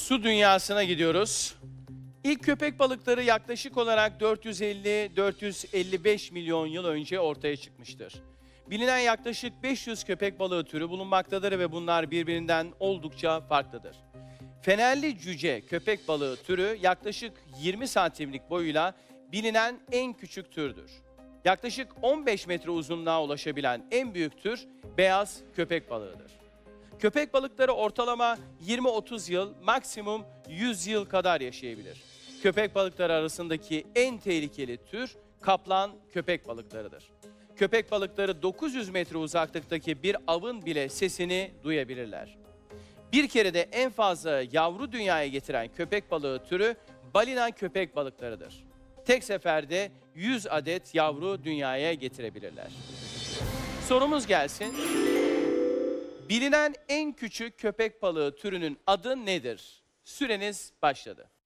Su dünyasına gidiyoruz. İlk köpek balıkları yaklaşık olarak 450-455 milyon yıl önce ortaya çıkmıştır. Bilinen yaklaşık 500 köpek balığı türü bulunmaktadır ve bunlar birbirinden oldukça farklıdır. Fenerli cüce köpek balığı türü yaklaşık 20 santimlik boyuyla bilinen en küçük türdür. Yaklaşık 15 metre uzunluğa ulaşabilen en büyük tür beyaz köpek balığıdır. Köpek balıkları ortalama 20-30 yıl, maksimum 100 yıl kadar yaşayabilir. Köpek balıkları arasındaki en tehlikeli tür kaplan köpek balıklarıdır. Köpek balıkları 900 metre uzaklıktaki bir avın bile sesini duyabilirler. Bir kerede en fazla yavru dünyaya getiren köpek balığı türü balina köpek balıklarıdır. Tek seferde 100 adet yavru dünyaya getirebilirler. Sorumuz gelsin. Bilinen en küçük köpek balığı türünün adı nedir? Süreniz başladı.